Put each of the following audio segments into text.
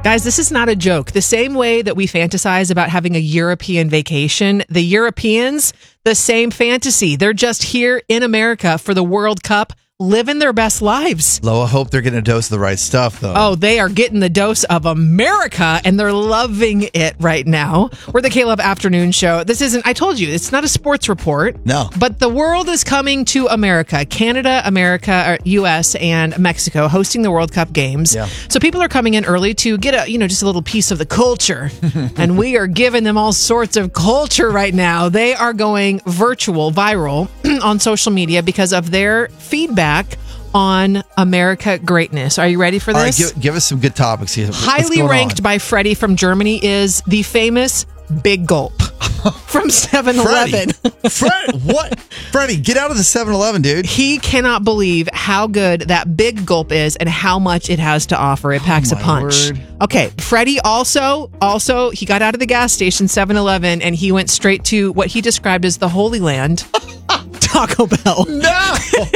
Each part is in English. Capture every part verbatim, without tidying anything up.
Guys, this is not a joke. The same way that we fantasize about having a European vacation, the Europeans, the same fantasy. They're just here in America for the World Cup, living their best lives. Lo, I hope they're getting a dose of the right stuff, though. Oh, they are getting the dose of America, and they're loving it right now. We're the K-Love Afternoon Show. This isn't, I told you, it's not a sports report. No. But the world is coming to America. Canada, America, or U S, and Mexico hosting the World Cup games. Yeah. So people are coming in early to get a, you know, just a little piece of the culture. And we are giving them all sorts of culture right now. They are going virtual, viral on social media because of their feedback on America greatness. Are you ready for All this? right, give, give us some good topics here. What's Highly going ranked on? by Freddie from Germany is the famous Big Gulp from seven eleven. Fred, what? Freddie, get out of the seven eleven, dude. He cannot believe how good that Big Gulp is and how much it has to offer. It packs Oh, a my punch. word. Okay, Freddie also, also, he got out of the gas station, seven eleven, and he went straight to what he described as the Holy Land, Taco Bell. No!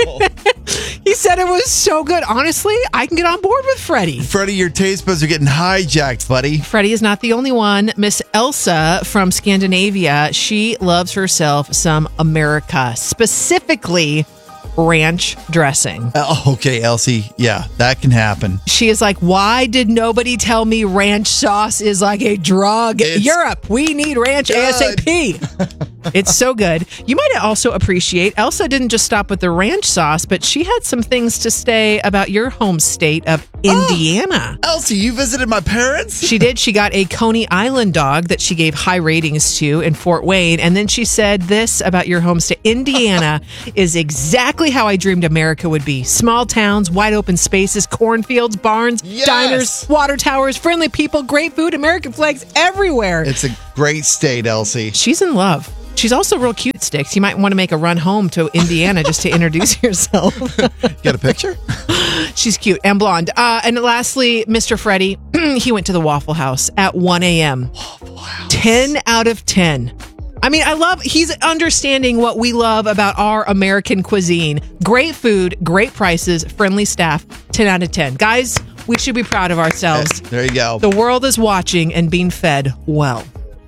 He said it was so good. Honestly, I can get on board with Freddie. Freddie, your taste buds are getting hijacked, buddy. Freddie is not the only one. Miss Elsa from Scandinavia, she loves herself some America, specifically ranch dressing. Uh, okay, Elsie. Yeah, that can happen. She is like, why did nobody tell me ranch sauce is like a drug? It's Europe, we need ranch good. ASAP. It's so good. You might also appreciate, Elsa didn't just stop with the ranch sauce, but she had some things to say about your home state of Indiana. Oh, Elsie, you visited my parents? She did. She got a Coney Island dog that she gave high ratings to in Fort Wayne. And then she said this about your home state. Indiana is exactly how I dreamed America would be. Small towns, wide open spaces, cornfields, barns, Yes. diners, water towers, friendly people, great food, American flags everywhere. It's a great state, Elsie. She's in love. She's also real cute, Sticks. You might want to make a run home to Indiana just to introduce yourself. Got a picture? She's cute and blonde. Uh, and lastly, Mister Freddie, he went to the Waffle House at one a.m. Waffle House. ten out of ten. I mean, I love, he's understanding what we love about our American cuisine. Great food, great prices, friendly staff, ten out of ten. Guys, we should be proud of ourselves. There you go. The world is watching and being fed well.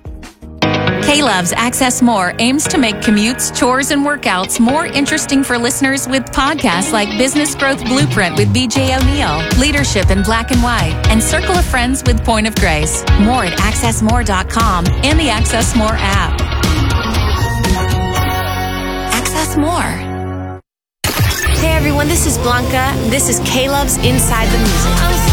K-Love's Access More aims to make commutes, chores, and workouts more interesting for listeners with podcasts like Business Growth Blueprint with B J O'Neill, Leadership in Black and White, and Circle of Friends with Point of Grace. More at access more dot com and the Access More app. Access More. Hey everyone, this is Blanca. This is K-Love's Inside the Music.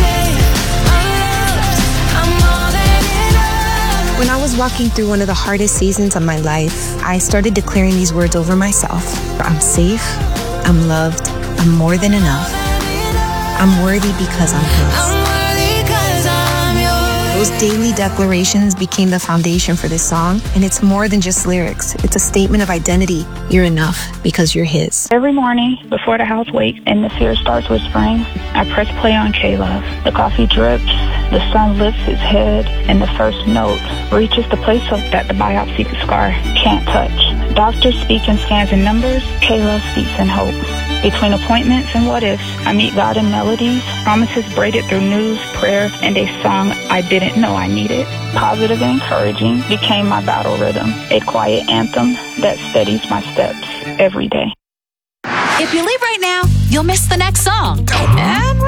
When I was walking through one of the hardest seasons of my life, I started declaring these words over myself. I'm safe, I'm loved, I'm more than enough. I'm worthy because I'm his. Those daily declarations became the foundation for this song, and it's more than just lyrics. It's a statement of identity. You're enough because you're his. Every morning before the house wakes and the fear starts whispering, I press play on K-Love. The coffee drips, the sun lifts its head, and the first note reaches the place of that the biopsy scar can't touch. Doctors speak in scans and numbers, K-Love speaks in hope. Between appointments and what ifs, I meet God in melodies, promises braided through news, prayer, and a song I didn't know I needed. Positive and encouraging became my battle rhythm, a quiet anthem that steadies my steps every day. If you leave right now, you'll miss the next song. And